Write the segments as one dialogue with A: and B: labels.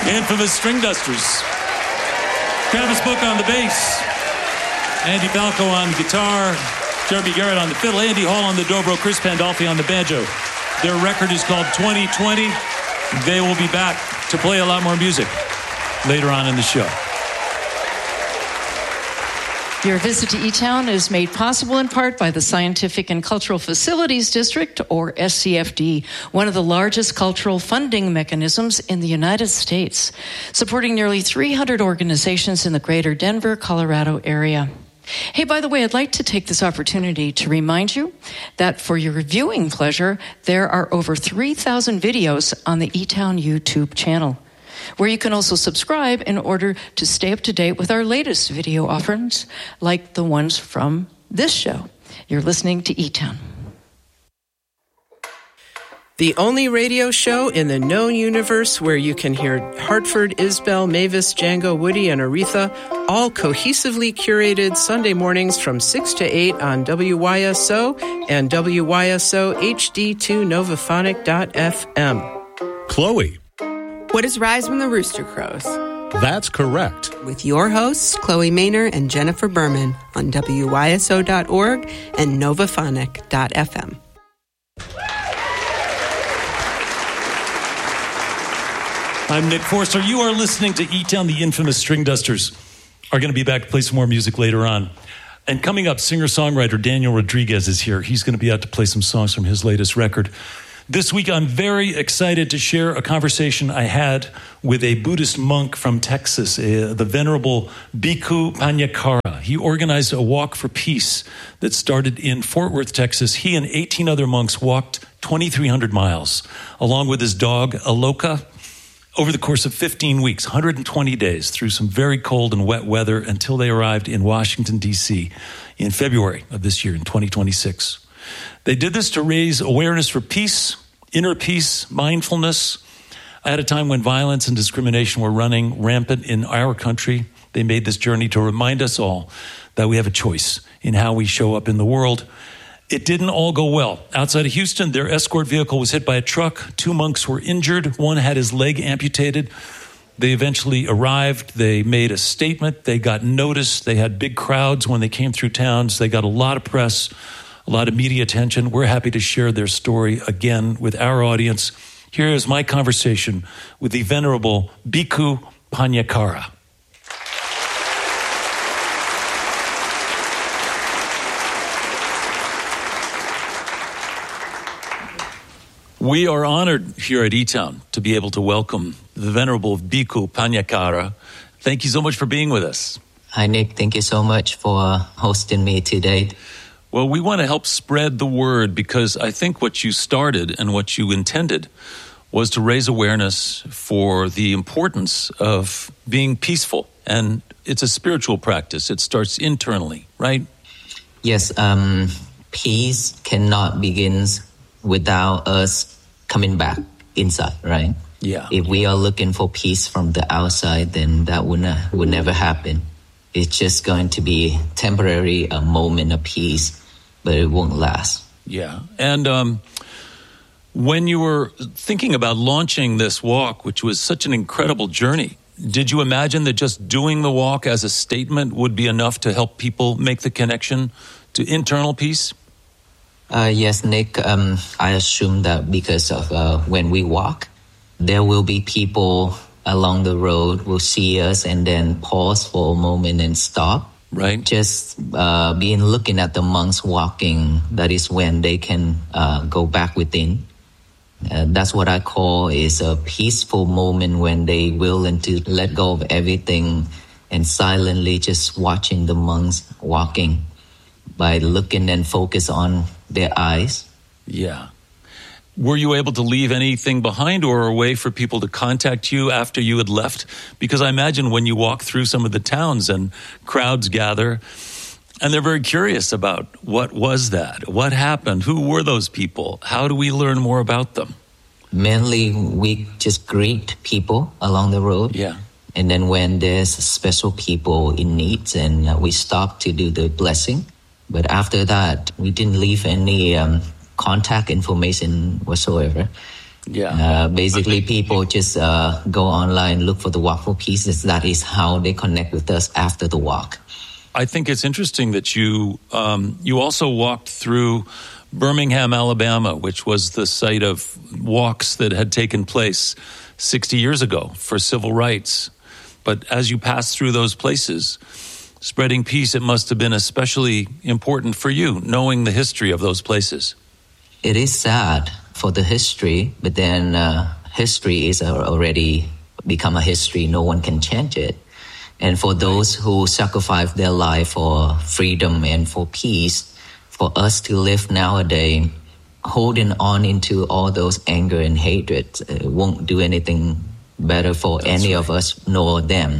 A: Infamous String Dusters. Travis Book on the bass. Andy Falco on guitar. Jeremy Garrett on the fiddle. Andy Hall on the dobro. Chris Pandolfi on the banjo. Their record is called 2020. They will be back to play a lot more music later on in the show.
B: Your visit to E-Town is made possible in part by the Scientific and Cultural Facilities District, or SCFD, one of the largest cultural funding mechanisms in the United States, supporting nearly 300 organizations in the greater Denver, Colorado area. Hey, by the way, I'd like to take this opportunity to remind you that for your viewing pleasure, there are over 3,000 videos on the E-Town YouTube channel, where you can also subscribe in order to stay up to date with our latest video offerings, like the ones from this show. You're listening to E-Town.
C: The only radio show in the known universe where you can hear Hartford, Isbell, Mavis, Django, Woody, and Aretha, all cohesively curated Sunday mornings from 6 to 8 on WYSO and WYSO HD2 Novaphonic.fm.
D: Chloe.
E: What does Rise When the Rooster Crows?
D: That's correct.
E: With your hosts, Chloe Maynor and Jennifer Berman on WYSO.org and Novaphonic.fm.
A: I'm Nick Forster. You are listening to E-Town. The infamous String Dusters are going to be back to play some more music later on. And coming up, singer-songwriter Daniel Rodriguez is here. He's going to be out to play some songs from his latest record. This week, I'm very excited to share a conversation I had with a Buddhist monk from Texas, the Venerable Bhikkhu Panyakara. He organized a walk for peace that started in Fort Worth, Texas. He and 18 other monks walked 2,300 miles, along with his dog, Aloka, over the course of 15 weeks, 120 days, through some very cold and wet weather until they arrived in Washington, D.C. in February of this year, in 2026. They did this to raise awareness for peace, inner peace, mindfulness. At a time when violence and discrimination were running rampant in our country, they made this journey to remind us all that we have a choice in how we show up in the world. It didn't all go well. Outside of Houston, their escort vehicle was hit by a truck. 2 monks were injured. One had his leg amputated. They eventually arrived. They made a statement. They got noticed. They had big crowds when they came through towns. They got a lot of press, a lot of media attention. We're happy to share their story again with our audience. Here is my conversation with the Venerable Bhikkhu Panyakara. We are honored here at E-Town to be able to welcome the Venerable Bhikkhu Panyakara. Thank you so much for being with us.
F: Hi, Nick. Thank you so much for hosting me today.
A: Well, we want to help spread the word because I think what you started and what you intended was to raise awareness for the importance of being peaceful. And it's a spiritual practice. It starts internally, right?
F: Yes, peace cannot begin without us coming back inside, right?
A: Yeah.
F: If we are looking for peace from the outside, then that would never happen. It's just going to be temporary, a moment of peace, but it won't last.
A: Yeah. And when you were thinking about launching this walk, which was such an incredible journey, did you imagine that just doing the walk as a statement would be enough to help people make the connection to internal peace?
F: Yes, Nick. I assume that because of when we walk, there will be people along the road will see us and then pause for a moment and stop.
A: Right.
F: Just looking at the monks walking, that is when they can go back within. That's what I call is a peaceful moment when they willing to let go of everything and silently just watching the monks walking by looking and focus on their eyes.
A: Yeah. Were you able to leave anything behind or a way for people to contact you after you had left? Because I imagine when you walk through some of the towns and crowds gather and they're very curious about what was that? What happened? Who were those people? How do we learn more about them?
F: Mainly, we just greet people along the road.
A: Yeah.
F: And then when there's special people in need, and we stop to do the blessing. But after that, we didn't leave any contact information whatsoever.
A: Yeah.
F: Basically, people just go online, look for the Walk for Peace. That is how they connect with us after the walk.
A: I think it's interesting that you also walked through Birmingham, Alabama, which was the site of walks that had taken place 60 years ago for civil rights. But as you passed through those places, spreading peace, it must have been especially important for you, knowing the history of those places.
F: It is sad for the history, but then history is already become a history. No one can change it. And for those who sacrifice their life for freedom and for peace, for us to live nowadays, holding on into all those anger and hatred won't do anything better for any of us nor them.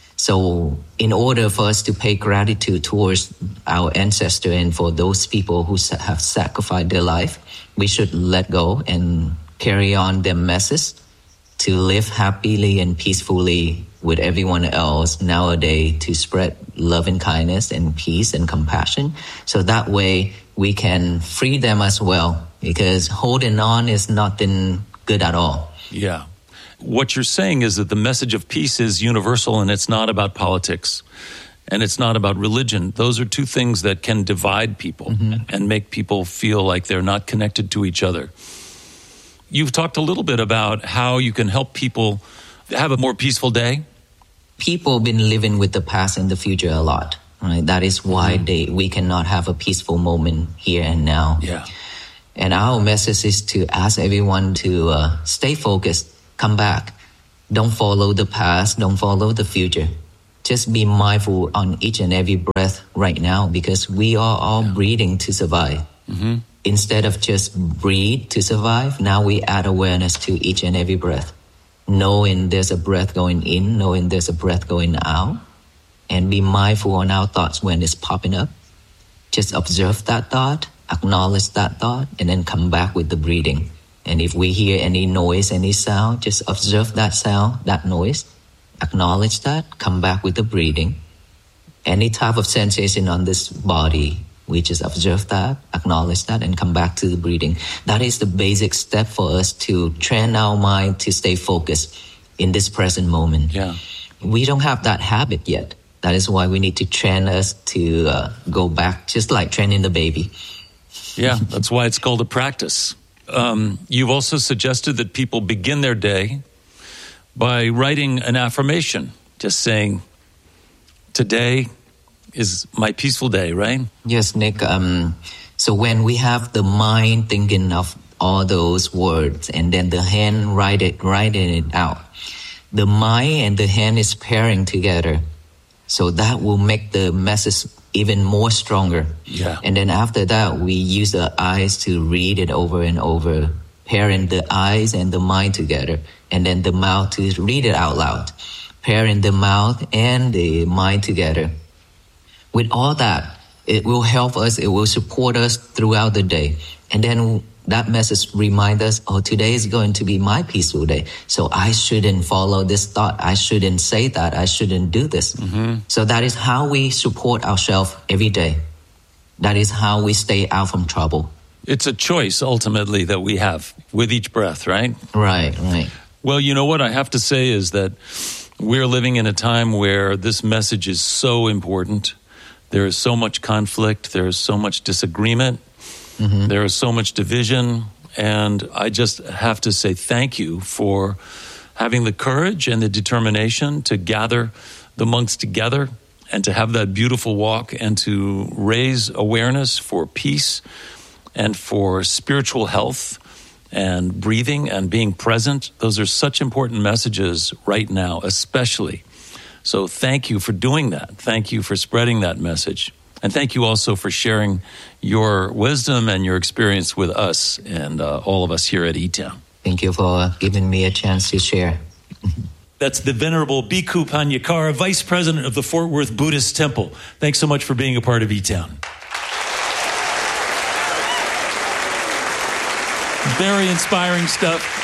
F: So in order for us to pay gratitude towards our ancestors and for those people who have sacrificed their life, we should let go and carry on their message to live happily and peacefully with everyone else nowadays, to spread love and kindness and peace and compassion. So that way we can free them as well, because holding on is nothing good at all.
A: Yeah. What you're saying is that the message of peace is universal, and it's not about politics, and it's not about religion. Those are two things that can divide people and make people feel like they're not connected to each other. You've talked a little bit about how you can help people have a more peaceful day.
F: People have been living with the past and the future a lot, right? That is why we cannot have a peaceful moment here and now.
A: Yeah.
F: And our message is to ask everyone to stay focused, come back. Don't follow the past, don't follow the future. Just be mindful on each and every breath right now, because we are all breathing to survive. Instead of just breathe to survive, now we add awareness to each and every breath. Knowing there's a breath going in, knowing there's a breath going out, and be mindful on our thoughts when it's popping up. Just observe that thought, acknowledge that thought, and then come back with the breathing. And if we hear any noise, any sound, just observe that sound, that noise, acknowledge that, come back with the breathing. Any type of sensation on this body, we just observe that, acknowledge that, and come back to the breathing. That is the basic step for us to train our mind to stay focused in this present moment.
A: Yeah.
F: We don't have that habit yet. That is why we need to train us to go back, just like training the baby.
A: Yeah, that's why it's called a practice. You've also suggested that people begin their day by writing an affirmation, just saying, today is my peaceful day, right?
F: Yes, Nick. So when we have the mind thinking of all those words and then the hand writing it out, the mind and the hand is pairing together. So that will make the message even more stronger.
A: Yeah.
F: And then after that, we use the eyes to read it over and over, pairing the eyes and the mind together, and then the mouth to read it out loud, pairing the mouth and the mind together. With all that, it will help us, it will support us throughout the day. And then that message reminds us, oh, today is going to be my peaceful day. So I shouldn't follow this thought. I shouldn't say that. I shouldn't do this. So that is how we support ourselves every day. That is how we stay out from trouble.
A: It's a choice, ultimately, that we have with each breath, right?
F: Right.
A: Well, you know what I have to say is that we're living in a time where this message is so important. There is so much conflict. There is so much disagreement. There is so much division. And I just have to say thank you for having the courage and the determination to gather the monks together and to have that beautiful walk and to raise awareness for peace and for spiritual health and breathing and being present. Those are such important messages right now, especially. So thank you for doing that. Thank you for spreading that message. And thank you also for sharing your wisdom and your experience with us and all of us here at E-Town.
F: Thank you for giving me a chance to share.
A: That's the Venerable Bhikkhu Panyakara, Vice President of the Fort Worth Buddhist Temple. Thanks so much for being a part of E-Town. Very inspiring stuff.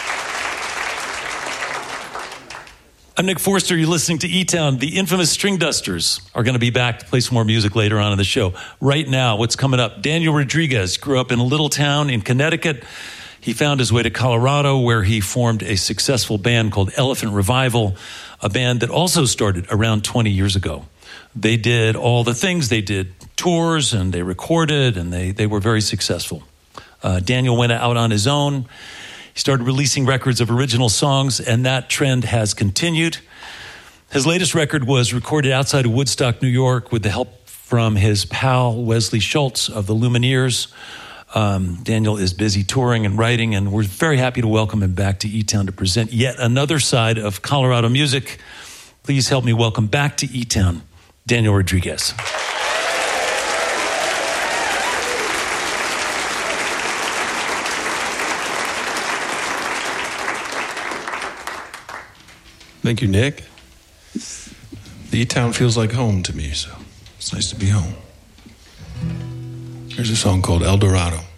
A: I'm Nick Forster. You're listening to E-Town. The infamous String Dusters are going to be back to play some more music later on in the show. Right now, what's coming up? Daniel Rodriguez grew up in a little town in Connecticut. He found his way to Colorado, where he formed a successful band called Elephant Revival, a band that also started around 20 years ago. They did all the things. They did tours, and they recorded, and they were very successful. Daniel went out on his own. He started releasing records of original songs, and that trend has continued. His latest record was recorded outside of Woodstock, New York, with the help from his pal Wesley Schultz of the Lumineers. Daniel is busy touring and writing, and we're very happy to welcome him back to E-Town to present yet another side of Colorado music. Please help me welcome back to E-Town, Daniel Rodriguez.
G: Thank you, Nick. The E-Town feels like home to me, so it's nice to be home. Here's a song called El Dorado.